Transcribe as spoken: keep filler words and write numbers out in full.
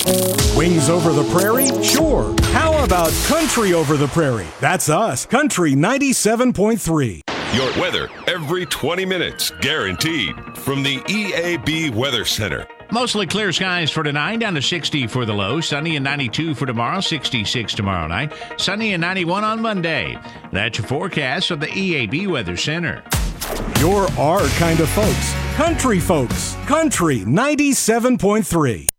Wings over the prairie? Sure. How about country over the prairie? That's us. Country ninety-seven point three. Your weather every twenty minutes, guaranteed. From the E A B Weather Center. Mostly clear skies for tonight, down to sixty for the low. Sunny and ninety-two for tomorrow, sixty-six tomorrow night. Sunny and ninety-one on Monday. That's your forecast of the E A B Weather Center. You're our kind of folks. Country folks. Country ninety-seven point three.